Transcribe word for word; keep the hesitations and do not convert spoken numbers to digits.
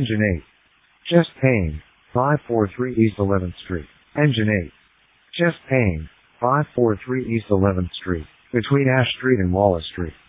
Engine eight. Just Payne, five forty-three East eleventh Street. Engine eight. Just Payne, five forty-three East eleventh Street, between Ash Street and Wallace Street.